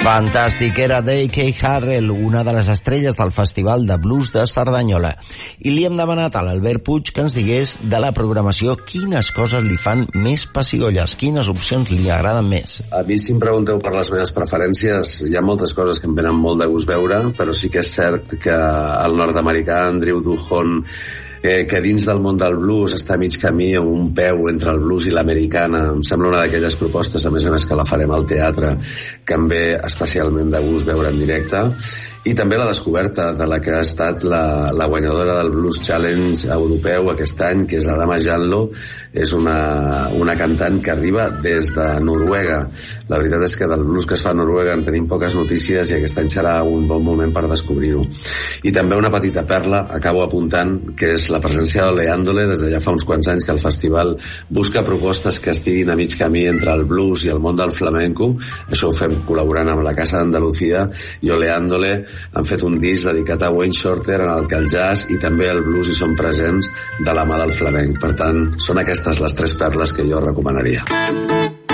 Fantàstic, era D.K. Harrell, una de les estrelles del Festival de Blues de Cerdanyola. I li hem demanat a l'Albert Puig que ens digués de la programació quines coses li fan més pessigolles, quines opcions li agraden més. A mi, si em pregunteu per les meves preferències, hi ha moltes coses que em venen molt de gust veure, però sí que és cert que el nord-americà Andrew Duhon, que dins del món del blues està a mig camí amb un peu entre el blues i l'americana, em sembla una d'aquelles propostes, a més que la farem al teatre, que em ve especialment de gust veure en directe. I també la descoberta de la que ha estat la guanyadora del Blues Challenge europeu aquest any, que és Adama Janlo. És una cantant que arriba des de Noruega. La veritat és que del blues que es fa a Noruega en tenim poques notícies i aquest any serà un bon moment per descobrir-ho. I també una petita perla, acabo apuntant, que és la presència de Leandole des de ja fa uns quants anys que el festival busca propostes que estiguin a mig camí entre el blues i el món del flamenco. Això ho fem col·laborant amb la Casa d'Andalucía, i Leandole han fet un disc dedicat a Wayne Shorter en el que el jazz i també el blues hi són presents de la mà del flamenc. Per tant, són aquestes les 3 perles que jo recomanaria.